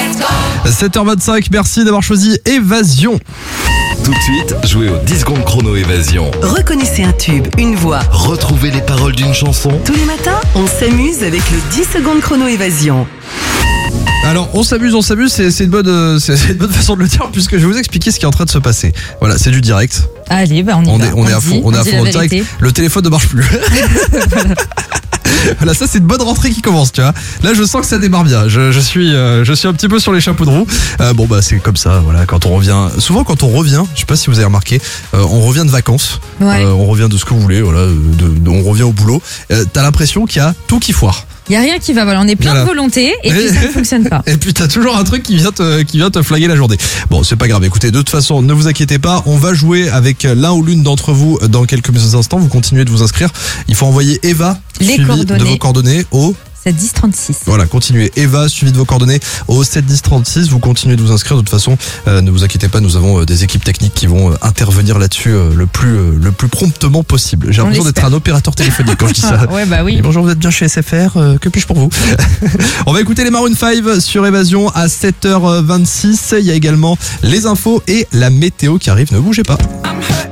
7h25, merci d'avoir choisi Évasion. Tout de suite, jouez au 10 secondes chrono Évasion. Reconnaissez un tube, une voix. Retrouvez les paroles d'une chanson. Tous les matins, on s'amuse avec le 10 secondes chrono Évasion. Alors on s'amuse, c'est une bonne façon de le dire, puisque je vais vous expliquer ce qui est en train de se passer. Voilà, c'est du direct. Allez, bah on est à fond, dans le direct. Le téléphone ne marche plus. Voilà, ça c'est une bonne rentrée qui commence, tu vois. Là je sens que ça démarre bien. Je suis un petit peu sur les chapeaux de roue. C'est comme ça, voilà, quand on revient. Souvent quand on revient, je sais pas si vous avez remarqué, on revient de vacances. Ouais. On revient de ce que vous voulez, voilà, on revient au boulot. T'as l'impression qu'il y a tout qui foire. Il y a rien qui va, voilà, on est plein de volonté et puis ça ne fonctionne pas. Et puis t'as toujours un truc qui vient te flaguer la journée. Bon, c'est pas grave. Écoutez, de toute façon, ne vous inquiétez pas, on va jouer avec l'un ou l'une d'entre vous dans quelques instants. Vous continuez de vous inscrire. Il faut envoyer Eva suivi de vos coordonnées au 71036. Voilà, continuez. Eva, suivi de vos coordonnées au 71036. Vous continuez de vous inscrire. De toute façon, ne vous inquiétez pas, nous avons des équipes techniques qui vont intervenir là-dessus le plus promptement possible. J'ai l'impression d'être un opérateur téléphonique quand je dis ça. Ouais, bah oui. Et bonjour, vous êtes bien chez SFR. Que puis-je pour vous? On va écouter les Maroon 5 sur Évasion à 7h26. Il y a également les infos et la météo qui arrive. Ne bougez pas.